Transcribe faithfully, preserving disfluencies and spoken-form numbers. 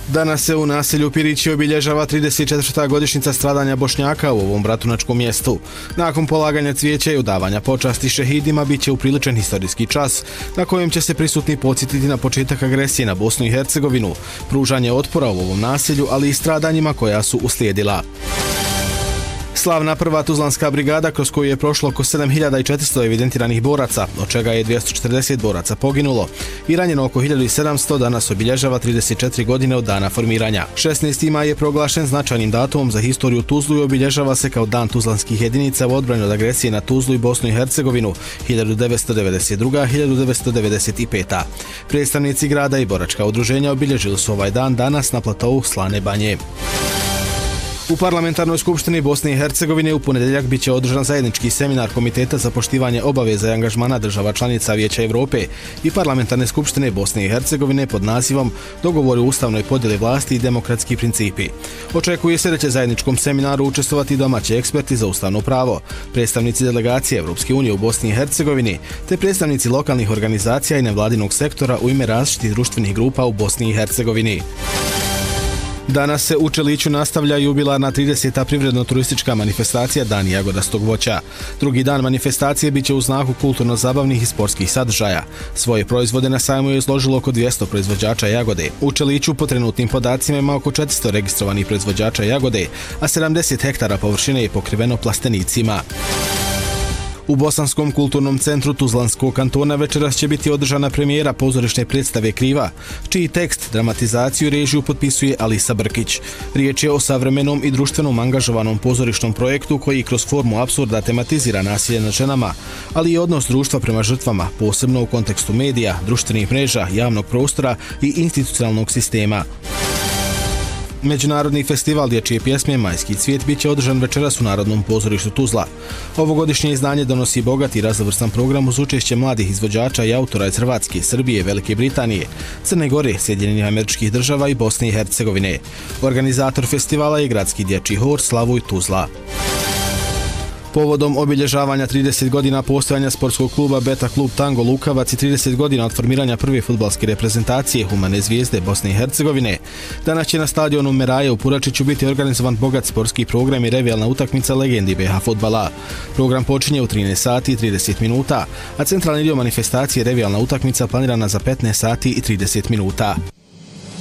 Danas se u naselju Pirići obilježava trideset četvrta godišnjica stradanja Bošnjaka u ovom bratunačkom mjestu. Nakon polaganja cvijeća i odavanja počasti šehidima bit će upriličen historijski čas na kojem će se prisutni podsjetiti na početak agresije na Bosnu i Hercegovinu, pružanje otpora u ovom naselju, ali i stradanjima koja su uslijedila. Slavna prva Tuzlanska brigada, kroz koju je prošlo oko sedam hiljada četiristo evidentiranih boraca, od čega je dvjesto četrdeset boraca poginulo i ranjeno oko hiljadu sedamsto, danas obilježava trideset četiri godine od dana formiranja. šesnaesti maj je proglašen značajnim datumom za historiju Tuzlu i obilježava se kao dan tuzlanskih jedinica u odbrani od agresije na Tuzlu i Bosnu i Hercegovinu hiljadu devetsto devedeset druga do hiljadu devetsto devedeset peta. Predstavnici grada i boračka udruženja obilježili su ovaj dan danas na platovu Slane banje. U Parlamentarnoj skupštini Bosne i Hercegovine u ponedjeljak bit će održan zajednički seminar Komiteta za poštivanje obaveza i angažmana država članica Vijeća Evrope i Parlamentarne skupštine Bosne i Hercegovine pod nazivom Dogovori o ustavnoj podjeli vlasti i demokratski principi. Očekuje se da će zajedničkom seminaru učestvovati domaći eksperti za ustavno pravo, predstavnici delegacije Evropske unije u Bosni i Hercegovini, te predstavnici lokalnih organizacija i nevladinog sektora u ime različitih društvenih grupa u Bosni i Hercegovini. Danas se u Čeliću nastavlja jubilarna trideseta privredno-turistička manifestacija Dan jagodastog voća. Drugi dan manifestacije biće u znaku kulturno-zabavnih i sportskih sadržaja. Svoje proizvode na sajmu je izložilo oko dvjesto proizvođača jagode. U Čeliću po trenutnim podacima ima oko četiristo registrovanih proizvođača jagode, a sedamdeset hektara površine je pokriveno plastenicima. U Bosanskom kulturnom centru Tuzlanskog kantona večeras će biti održana premijera pozorišne predstave Kriva, čiji tekst, dramatizaciju i režiju potpisuje Alisa Brkić. Riječ je o savremenom i društvenom angažovanom pozorišnom projektu koji kroz formu apsurda tematizira nasilje nad ženama, ali i odnos društva prema žrtvama, posebno u kontekstu medija, društvenih mreža, javnog prostora i institucionalnog sistema. Međunarodni festival dječje pjesme Majski cvijet bit će održan večeras u Narodnom pozorištu Tuzla. Ovogodišnje izdanje donosi bogat i raznovrstan program uz učešće mladih izvođača i autora iz Hrvatske, Srbije, Velike Britanije, Crne Gore, Sjedinjenih Američkih Država i Bosne i Hercegovine. Organizator festivala je gradski dječji hor Slavuj Tuzla. Povodom obilježavanja trideset godina postojanja sportskog kluba Beta klub Tango Lukavac i trideset godina od formiranja prve fudbalske reprezentacije Humane zvijezde Bosne i Hercegovine, danas će na stadionu Meraje u Puračiću biti organizovan bogat sportski program i revijalna utakmica legendi be ha fudbala. Program počinje u trinaest sati i trideset minuta, a centralni dio manifestacije revijalna utakmica planirana za petnaest sati i trideset minuta.